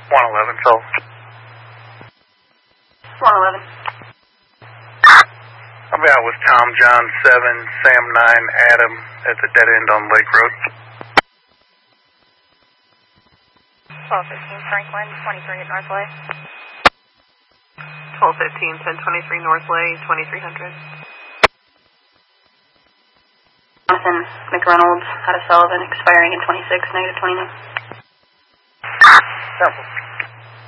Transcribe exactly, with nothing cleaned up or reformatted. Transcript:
one eleven, so. one eleven. I'll be out with Tom John seven, Sam nine, Adam at the dead end on Lake Road. twelve fifteen Franklin, twenty-three at Northlay. twelve fifteen, ten twenty-three Northlay, twenty-three hundred. Jonathan McReynolds out of Sullivan, expiring in twenty-six, negative twenty-nine. Temple.